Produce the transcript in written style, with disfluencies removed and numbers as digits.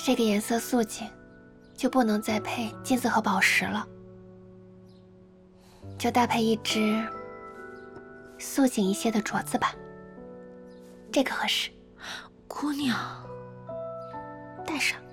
这个颜色素净，就不能再配金子和宝石了，就搭配一只素净一些的镯子吧，这个合适。 姑娘， 戴上。